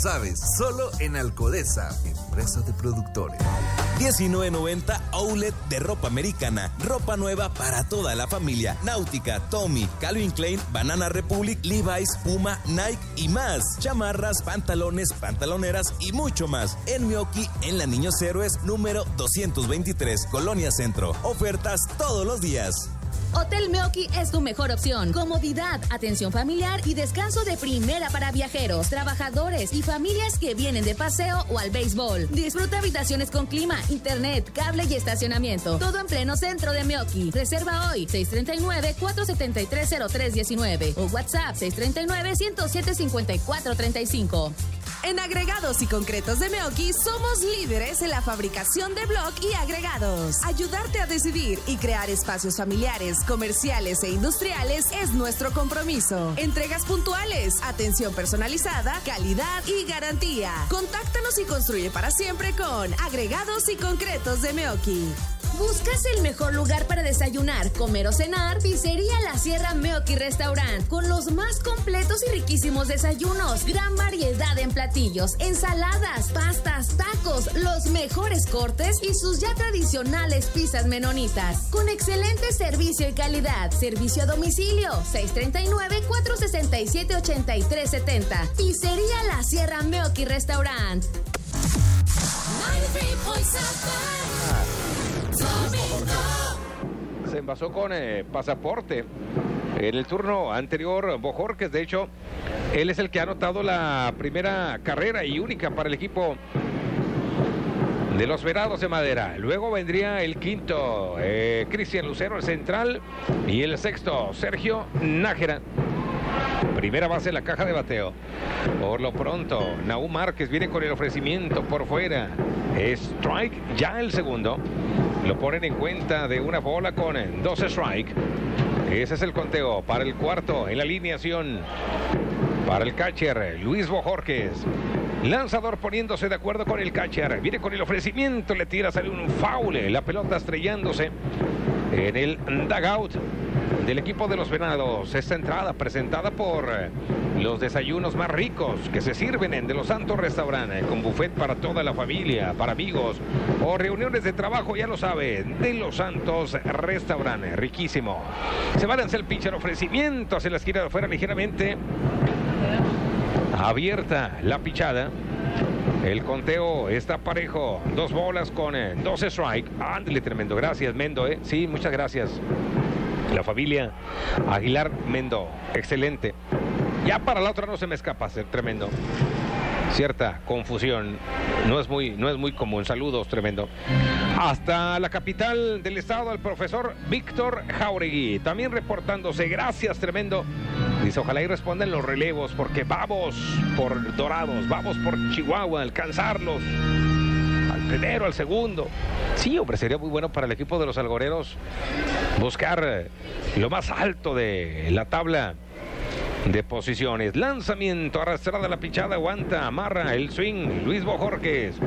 Sabes, solo en Alcodesa, empresa de productores. 19.90 Outlet de ropa americana. Ropa nueva para toda la familia. Náutica, Tommy, Calvin Klein, Banana Republic, Levi's, Puma, Nike y más. Chamarras, pantalones, pantaloneras y mucho más. En Meoqui, en la Niños Héroes, número 223, Colonia Centro. Ofertas todos los días. Hotel Meoqui es tu mejor opción. Comodidad, atención familiar y descanso de primera para viajeros, trabajadores y familias que vienen de paseo o al béisbol. Disfruta habitaciones con clima, internet, cable y estacionamiento. Todo en pleno centro de Meoqui. Reserva hoy 639-473-0319 o WhatsApp 639-107-5435. En Agregados y Concretos de Meoqui somos líderes en la fabricación de bloc y agregados. Ayudarte a decidir y crear espacios familiares, comerciales e industriales es nuestro compromiso. Entregas puntuales, atención personalizada, calidad y garantía. Contáctanos y construye para siempre con Agregados y Concretos de Meoqui. ¿Buscas el mejor lugar para desayunar, comer o cenar? Pizzería La Sierra Meoqui Restaurant, con los más completos y riquísimos desayunos, gran variedad en platillos, ensaladas, pastas, tacos, los mejores cortes y sus ya tradicionales pizzas menonitas, con excelente servicio y calidad. Servicio a domicilio, 639-467-8370. Pizzería La Sierra Meoqui Restaurant. Se envasó con pasaporte. En el turno anterior, Bojorquez, de hecho, él es el que ha anotado la primera carrera y única para el equipo de los Venados de Madera. Luego vendría el quinto, Cristian Lucero, el central, y el sexto, Sergio Nájera. Primera base en la caja de bateo. Por lo pronto, Nahum Márquez viene con el ofrecimiento por fuera. Strike, ya el segundo. Lo ponen en cuenta de una bola con 12 strike. Ese es el conteo para el cuarto en la alineación. Para el catcher, Luis Bojorquez. Lanzador poniéndose de acuerdo con el catcher. Viene con el ofrecimiento, le tira, sale un foul. La pelota estrellándose en el dugout del equipo de los Venados. Esta entrada presentada por los desayunos más ricos que se sirven en De Los Santos Restaurant, con buffet para toda la familia, para amigos o reuniones de trabajo, ya lo saben. De Los Santos Restaurant, riquísimo. Se va a lanzar el pitcher, ofrecimiento hacia la esquina de afuera, ligeramente abierta la pichada. El conteo está parejo. 2 bolas con 12 strike. Ándale, tremendo. Gracias, Mendo. Sí, muchas gracias. La familia Aguilar Mendo. Excelente. Ya para la otra no se me escapa, ser tremendo. Cierta confusión. No es muy común. Saludos, tremendo. Hasta la capital del estado, el profesor Víctor Jauregui. También reportándose. Gracias, tremendo. Dice, ojalá y respondan los relevos, porque vamos por Dorados, vamos por Chihuahua, alcanzarlos. Al primero, al segundo. Sí, hombre, sería muy bueno para el equipo de los algoreros buscar lo más alto de la tabla de posiciones. Lanzamiento, arrastrada la pichada, aguanta, amarra el swing, Luis Bojorquez.